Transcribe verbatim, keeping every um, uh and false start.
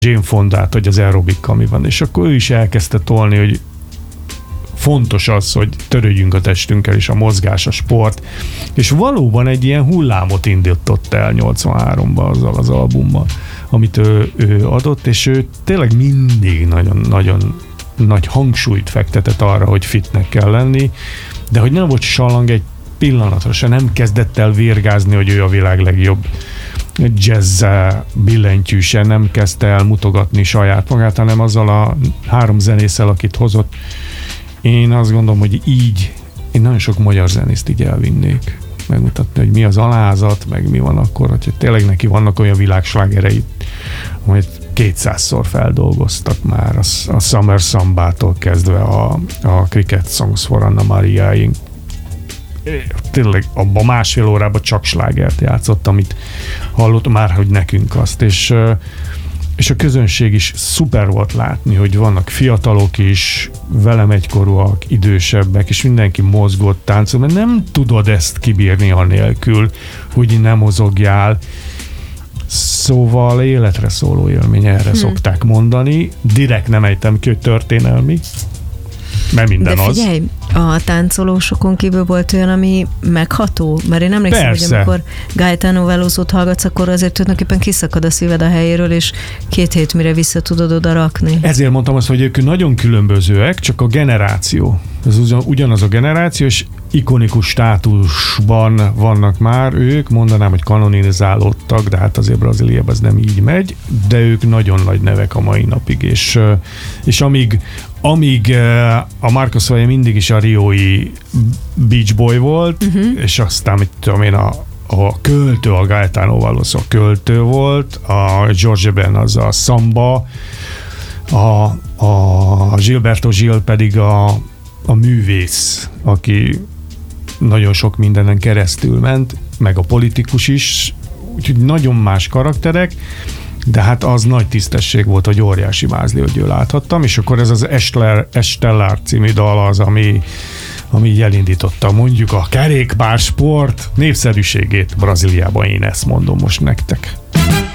Jane Fondát, hogy az aerobikkal mi van, és akkor ő is elkezdte tolni, hogy fontos az, hogy törődjünk a testünkkel, és a mozgás, a sport, és valóban egy ilyen hullámot indított el nyolcvanháromban azzal az albummal, amit ő, ő adott, és ő tényleg mindig nagyon-nagyon nagy hangsúlyt fektetett arra, hogy fitnek kell lenni, de hogy nem volt sallang egy pillanatra se, nem kezdett el vérgázni, hogy ő a világ legjobb jazz billentyűse, nem kezdte el mutogatni saját magát, hanem azzal a három zenésszel, akit hozott. Én azt gondolom, hogy így én nagyon sok magyar zenészt így elvinnék, megmutatni, hogy mi az alázat, meg mi van akkor, hogy tényleg neki vannak olyan világslágerei, amit kétszázszor feldolgoztak már, a, a Summer Sambától kezdve a, a Cricket Songs for Anna Mariáig. Tényleg abban másfél órában csak slágert játszott, amit hallott már, hogy nekünk azt, és, és a közönség is szuper volt látni, hogy vannak fiatalok is, velem egykorúak, idősebbek, és mindenki mozgott, táncol, mert nem tudod ezt kibírni anélkül, hogy nem mozogjál. Szóval életre szóló élmény, erre hmm. szokták mondani. Direkt nem ejtem ki, hogy történelmi, mert minden de figyelj, az. A táncolósokon kívül volt olyan, ami megható? Mert én emlékszem, Persze. hogy amikor Gaetano Veloso-t hallgatsz, akkor azért tulajdonképpen kiszakad a szíved a helyéről, és két hét mire vissza tudod oda rakni. Ezért mondtam azt, hogy ők nagyon különbözőek, csak a generáció. Ez ugyanaz a generáció, és ikonikus státusban vannak már ők, mondanám, hogy kanonizálódtak, de hát azért Brazíliában ez nem így megy, de ők nagyon nagy nevek a mai napig, és, és amíg, amíg a Marcos Valle mindig is a riói Beach Boy volt, uh-huh. és aztán, mit tudom én, a, a költő, a Gaetano Veloso a költő volt, a George Ben az a szamba, a, a Gilberto Gil pedig a, a művész, aki nagyon sok mindenen keresztül ment, meg a politikus is, úgyhogy nagyon más karakterek, de hát az nagy tisztesség volt, hogy óriási mázli, hogy ő láthattam, és akkor ez az Esteller, Esteller című dal az, ami, ami így elindította mondjuk a kerékpársport népszerűségét Brazíliában, én ezt mondom most nektek.